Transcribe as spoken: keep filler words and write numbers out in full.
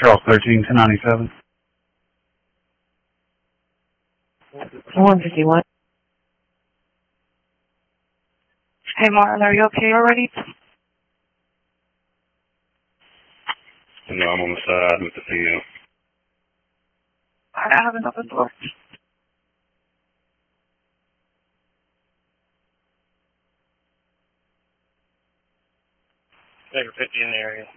Charles thirteen, ten ninety-seven. one fifty-one. Hey, Martin, are you okay already? No, I'm on the side with the P M. I haven't opened the door. Take fifty in the area.